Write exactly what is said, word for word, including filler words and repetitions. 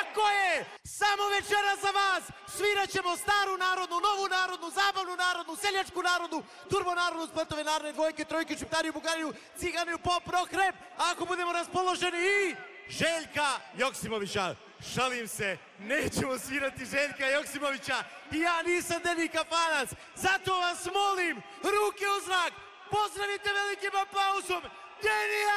Tako je! Samo večera za vas svirat ćemo staru narodnu, novu narodnu, zabavnu narodnu, seljačku narodnu, turbo narodnu, sportove narodne, dvojke, trojke, šiptariju, bugariju, ciganiju, pop, rock, rap, ako budemo raspoloženi i Željka Joksimovića. Šalim se, nećemo svirati Željka Joksimovića i ja nisam Deni Kafanac, zato vas molim, ruke u zrak, pozdravite velikim aplauzom Denija!